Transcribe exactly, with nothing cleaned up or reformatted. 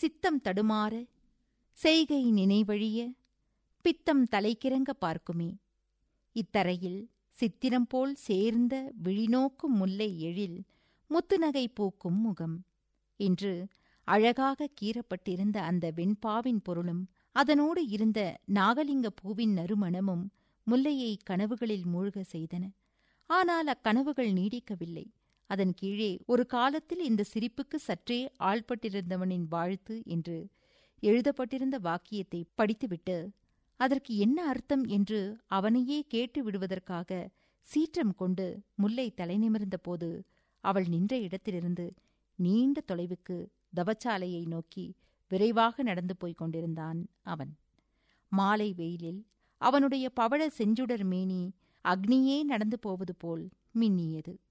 சித்தம் தடுமாற, செய்கை நினைவழிய, பித்தம் தலைக்கிறங்க பார்க்குமே. இத்தரையில் சித்திரம் போல் சேர்ந்த விழிநோக்கும் முல்லை எழில் முத்துநகை பூக்கும் முகம் என்று அழகாக கீறப்பட்டிருந்த அந்த வெண்பாவின் பொருளும் அதனோடு இருந்த நாகலிங்க பூவின் நறுமணமும் முல்லையை கனவுகளில் மூழ்க செய்தன. ஆனால் அக்கனவுகள் நீடிக்கவில்லை. அதன் கீழே ஒரு காலத்தில் இந்த சிரிப்புக்கு சற்றே ஆள்பட்டிருந்தவனின் வாழ்த்து என்று எழுதப்பட்டிருந்த வாக்கியத்தை படித்துவிட்டு அதற்கு என்ன அர்த்தம் என்று அவனையே கேட்டு விடுவதற்காக சீற்றம் கொண்டு முல்லை தலை நிமிர்ந்த போது அவள் நின்ற இடத்திலிருந்து நீண்ட தொலைவுக்கு தவச்சாலையை நோக்கி விரைவாக நடந்து போய்க் கொண்டிருந்தான் அவன். மாலை வெயிலில் அவனுடைய பவழ செஞ்சுடர் மேனி அக்னியே நடந்து போவது போல் மின்னியது.